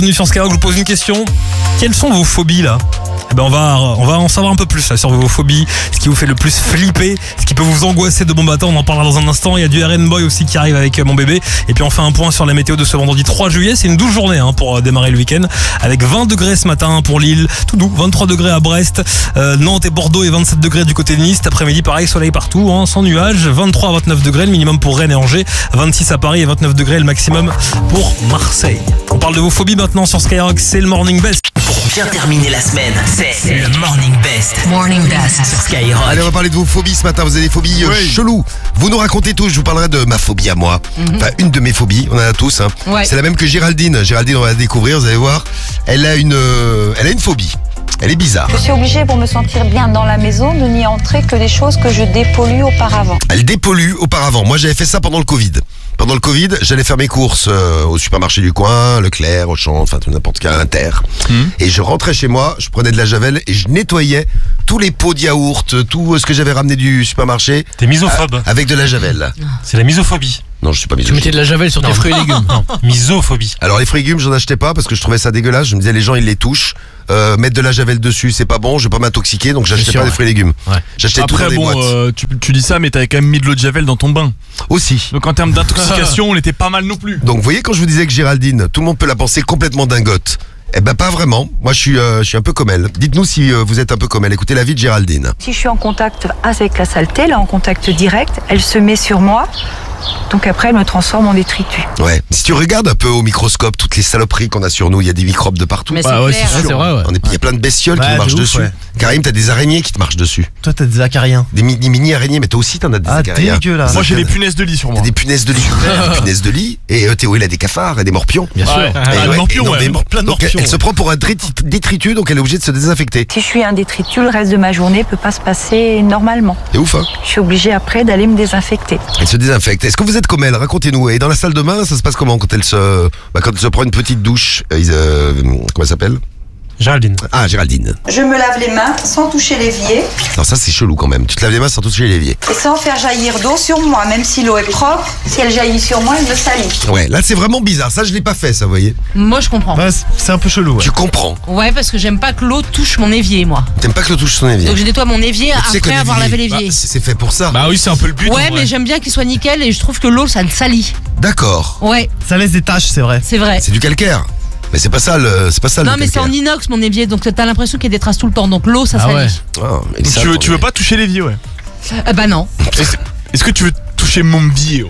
Bienvenue sur Skyrock, je vous pose une question. Quelles sont vos phobies là ? Eh ben on va en savoir un peu plus là sur vos phobies, ce qui vous fait le plus flipper, ce qui peut vous angoisser de bon matin, on en parlera dans un instant. Il y a du RN Boy aussi qui arrive avec mon bébé. Et puis on fait un point sur la météo de ce vendredi 3 juillet. C'est une douce journée pour démarrer le week-end, avec 20 degrés ce matin pour Lille, tout doux, 23 degrés à Brest, Nantes et Bordeaux et 27 degrés du côté de Nice. Cet après-midi pareil, soleil partout, sans nuages, 23 à 29 degrés le minimum pour Rennes et Angers, 26 à Paris et 29 degrés le maximum pour Marseille. On parle de vos phobies maintenant sur Skyrock, c'est le Morning Best. Pour bien terminer la semaine, c'est le Morning Best. Morning Best Sur Skyrock. Allez, on va parler de vos phobies ce matin. Vous avez des phobies cheloues. Vous nous racontez tout. Je vous parlerai de ma phobie à moi. Enfin, une de mes phobies. On en a tous. Ouais. C'est la même que Géraldine. Géraldine, on va la découvrir. Vous allez voir. Elle a une phobie. Elle est bizarre. Je suis obligée, pour me sentir bien dans la maison, de n'y entrer que des choses que je dépollue auparavant. Elle dépollue auparavant. Moi, j'avais fait ça pendant le Covid. Pendant le Covid, j'allais faire mes courses au supermarché du coin, Leclerc, Auchan, enfin tout n'importe quel Inter. Et je rentrais chez moi, je prenais de la javel et je nettoyais tous les pots de yaourt, tout ce que j'avais ramené du supermarché. T'es misophobe. Avec de la javel. C'est la misophobie. Non, je suis pas Tu misogyne. mettais de la javel sur tes fruits et légumes. Non, misophobie. Alors les fruits et légumes, j'en achetais pas parce que je trouvais ça dégueulasse. Je me disais les gens ils les touchent, mettre de la javel dessus, c'est pas bon. Je vais pas m'intoxiquer, donc j'achetais C'est sûr, pas des fruits et légumes. Ouais. J'achetais tout dans Après des boîtes. bon, tu dis ça, mais t'avais quand même mis de l'eau de javel dans ton bain. Aussi. Donc en termes d'intoxication, on était pas mal non plus. Donc vous voyez quand je vous disais que Géraldine, tout le monde peut la penser complètement dingote. Eh ben pas vraiment. Moi je suis un peu comme elle. Dites-nous si vous êtes un peu comme elle. Écoutez la vie de Géraldine. Si je suis en contact avec la saleté, là en contact direct, elle se met sur moi. Donc après, elle me transforme en détritus. Ouais. Si tu regardes un peu au microscope toutes les saloperies qu'on a sur nous, il y a des microbes de partout. Mais Bah ouais, c'est sûr. C'est vrai, ouais. Il y a plein de bestioles qui Ouais, nous marchent de ouf, dessus. ouais. Karim, t'as des araignées qui te marchent dessus. Toi, t'as des acariens. Des mini araignées, mais toi aussi t'en as des acariens. dégueulasse. Moi j'ai les punaises de lit sur T'as moi. des punaises de lit. Des punaises de lit. Et Théo, il a des cafards et des morpions. Bien sûr. Ouais. Et Le morpion, non, ouais. mais Plein de donc, morpions. elle se prend pour un détritus, donc elle est obligée de se désinfecter. Si je suis un détritus, le reste de ma journée peut pas se passer normalement. C'est ouf, hein? Je suis obligée après d'aller me désinfecter. Elle se désinfecte. Est-ce que vous êtes comme elle? Racontez-nous. Et dans la salle de bain, ça se passe comment quand elle se prend une petite douche? Comment elle s'appelle? Géraldine. Ah, Géraldine. Je me lave les mains sans toucher l'évier Alors ça, c'est chelou quand même. Tu te laves les mains sans toucher l'évier. et sans faire jaillir d'eau sur moi. Même si l'eau est propre, si elle jaillit sur moi, elle me salit. Ouais, là, c'est vraiment bizarre. Ça, je l'ai pas fait, ça, vous voyez. Moi je comprends. Ouais, c'est un peu chelou. Ouais. Tu comprends. Ouais, parce que j'aime pas que l'eau touche mon évier, moi. T'aimes pas que le touche son évier. Donc je nettoie mon évier Mais tu sais que après le avoir lavé évier, l'évier. c'est fait pour ça. Bah oui, c'est un peu le but. Ouais, en mais vrai. j'aime bien qu'il soit nickel et je trouve que l'eau ça le salit. D'accord. Ouais, Ça laisse des taches, c'est vrai. c'est vrai. C'est du calcaire. Mais c'est pas ça le Non, mais c'est calcaire. en inox mon évier, donc t'as l'impression qu'il y a des traces tout le temps. Donc l'eau ça Ah salit. ouais. Ah, mais Donc, ça, tu veux pas toucher l'évier, ouais. Bah non. Est-ce que tu veux toucher mon billet?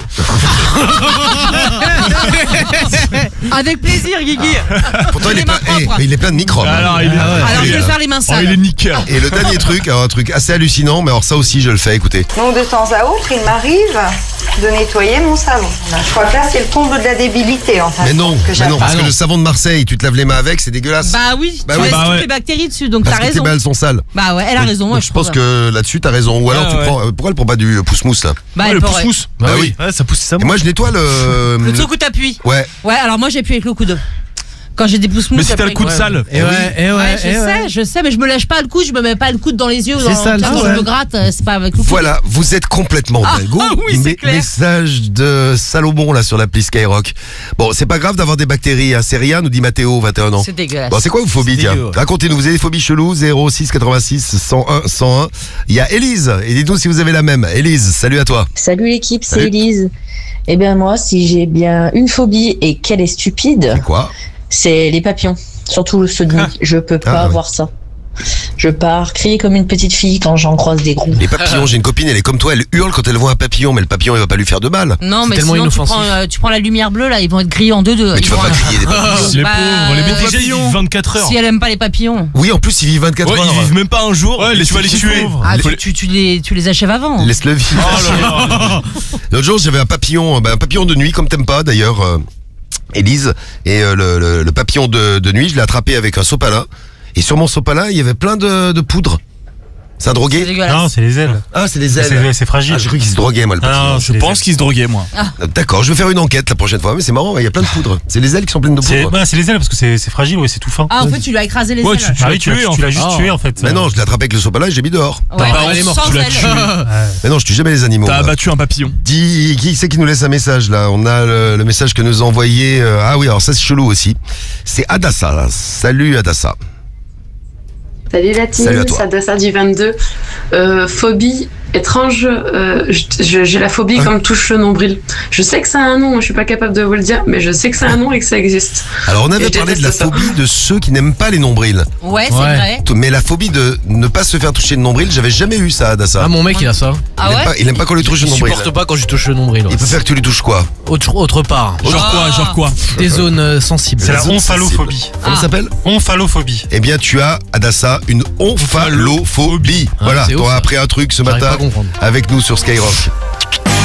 Avec plaisir, Guigui. Pourtant, il Les est mains plein, propres. il est plein de microbes. hein. Alors, il est, Alors je vais faire les mains oh, il est sales. nickel. Et le dernier truc, alors un truc assez hallucinant, mais alors ça aussi, je le fais, écoutez. Donc de temps à autre, il m'arrive de nettoyer mon savon. Je crois que là, c'est le comble de la débilité, en fait. Mais non, parce Ah que non. le savon de Marseille, tu te laves les mains avec, c'est dégueulasse. Bah oui, Bah tu oui. laisses Bah toutes ouais. les bactéries dessus, donc Parce t'as que tes raison. mains, elles sont sales. Bah ouais, elle a raison. Donc, ouais, je pense trouve. que là-dessus, t'as raison. Ou alors, Ah, tu ouais. prends. Pourquoi elle prend pas du pouce-mousse, là? Bah, Ouais, elle le pourrait. pouce-pouce. Bah oui. Ouais, ça pousse ça. Et moi, je nettoie le. Le truc où t'appuies. Ouais. Ouais, alors moi j'appuie avec le coude. Quand j'ai des pouces mous. Mais si t'as le j'appuie coude avec- sale. Et ouais, et ouais, et ouais. je sais, mais je me lèche pas le coude, je me mets pas le coude dans les yeux. C'est dans, sale, quand ah je ouais. me gratte, c'est pas avec le coude. Voilà, vous êtes complètement dingo. oui, c'est clair. Message de Salomon là sur l'appli Skyrock. Bon, c'est pas grave d'avoir des bactéries, hein. C'est rien, nous dit Mathéo, 21 ans. C'est dégueulasse. Bon, c'est quoi vos phobies, C'est tiens? dégueu, ouais. Racontez-nous, vous avez des phobies cheloues, 06 86 101 101. Il y a Élise, et dites-nous si vous avez la même. Élise, salut à toi. Salut l'équipe, c'est Salut. Élise. Eh bien moi, si j'ai bien une phobie et qu'elle est stupide, C'est quoi? c'est les papillons. Surtout ceux de nuit. Je peux pas Ah, oui. voir ça. Je pars crier comme une petite fille quand j'en croise des gros. Les papillons, j'ai une copine, elle est comme toi, elle hurle quand elle voit un papillon, mais le papillon, il va pas lui faire de mal. Non, C'est mais tellement sinon inoffensif. tu prends la lumière bleue là, ils vont être grillés en deux. Mais Ils tu vas vont- pas crier des papillons. Les Bah, pauvres, les euh, petits Déjà, ils vivent 24 heures. Si elle aime pas les papillons. Oui, en plus, ils vivent 24 Ouais, heures. ils vivent même pas un jour. Ouais, et tu vas les tuer. Ah, tu les achèves avant. Laisse-le vivre. Oh là là. L'autre jour, j'avais un papillon de nuit, comme t'aimes pas d'ailleurs, Élise. Et le papillon de nuit, je l'ai attrapé avec un sopalin. Et sur mon sopalin, il y avait plein de poudre. C'est un drogué? C'est dégueulasse. Non, c'est les ailes. Ah, c'est les ailes. C'est fragile. Ah, j'ai cru qu'il se droguait, moi, le papillon. Ah, non, Je pense qu'il se droguait, moi. D'accord, je vais faire une enquête la prochaine fois. Mais c'est marrant, il y a plein de poudre. C'est les ailes qui sont pleines de C'est poudre. c'est les ailes parce que c'est fragile, ouais, c'est tout fin. Ah, en fait, tu lui as écrasé les Ouais, ailes. tu l'as tué, tu l'as juste tué en fait. Mais non, je l'ai attrapé avec le sopalin et j'ai mis dehors. Ouais, elle est morte, sans tu l'as ailes. tué. Mais non, je tue jamais les animaux. T'as moi. abattu un papillon. Dis, qui c'est qui nous laisse un message là? On a le message que nous a envoyé. Ah oui, alors ça c'est chelou aussi. C'est Adassa. Là. Salut Adassa. Salut la team, Salut à toi. c'est Adassa du 22. Phobie étrange, j'ai la phobie quand on me touche le nombril. Je sais que ça a un nom, je suis pas capable de vous le dire, mais je sais que ça a un nom et que ça existe. Alors on Et avait je parlé de la déteste ça. phobie de ceux qui n'aiment pas les nombrils. Ouais, c'est vrai. Mais la phobie de ne pas se faire toucher le nombril, j'avais jamais eu ça Adassa. Ah, mon mec, il a ça. Ah il, aime ouais pas, il aime pas qu'on lui touche le Il nombril. supporte pas quand je touche le nombril. Il préfère que tu lui touches quoi? Autre part. Genre quoi? Des zones sensibles. C'est la zones omphalophobie. Comment ça s'appelle? Omphalophobie. Eh bien tu as Adassa une omphalophobie. Ah, Voilà, c'est ouf, t'auras ça. appris un truc ce J'arrive matin pas à comprendre. avec nous sur Skyrock.